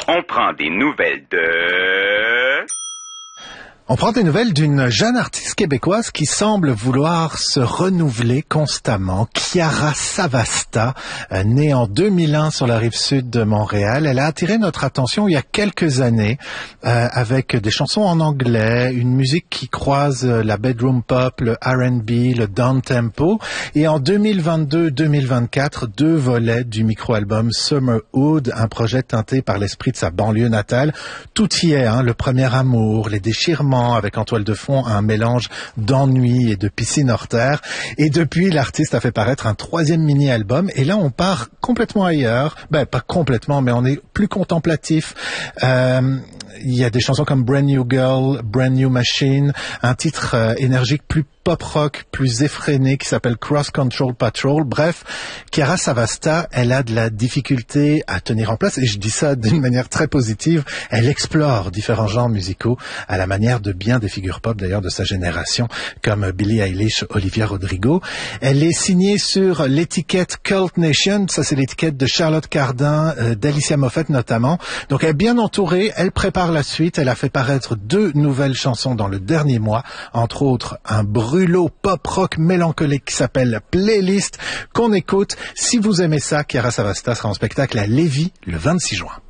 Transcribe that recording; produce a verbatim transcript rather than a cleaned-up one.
On prend des nouvelles de... On prend des nouvelles d'une jeune artiste québécoise qui semble vouloir se renouveler constamment, Chiara Savasta, euh, née en deux mille un sur la rive sud de Montréal. Elle a attiré notre attention il y a quelques années euh, avec des chansons en anglais, une musique qui croise la bedroom pop, le R and B, le down-tempo. Et en deux mille vingt-deux deux mille vingt-quatre, deux volets du micro-album Summerhood, un projet teinté par l'esprit de sa banlieue natale. Tout y est, hein, le premier amour, les déchirements, avec en toile de fond un mélange d'ennui et de piscine hors terre. Et depuis, l'artiste a fait paraître un troisième mini-album. Et là, on part complètement ailleurs. Ben, pas complètement, mais on est plus contemplatif. Euh, il y a des chansons comme Brand New Girl, Brand New Machine, un titre euh, énergique plus pop-rock, plus effréné, qui s'appelle Cross Control Patrol. Bref, Chiara Savasta, elle a de la difficulté à tenir en place, et je dis ça d'une manière très positive. Elle explore différents genres musicaux à la manière de bien des figures pop, d'ailleurs, de sa génération, comme Billie Eilish, Olivia Rodrigo. Elle est signée sur l'étiquette Cult Nation, ça c'est l'étiquette de Charlotte Cardin, euh, d'Alicia Moffett notamment. Donc elle est bien entourée, elle prépare la suite, elle a fait paraître deux nouvelles chansons dans le dernier mois, entre autres un brûlot pop-rock mélancolique qui s'appelle Playlist, qu'on écoute. Si vous aimez ça, Chiara Savasta sera en spectacle à Lévis le vingt-six juin.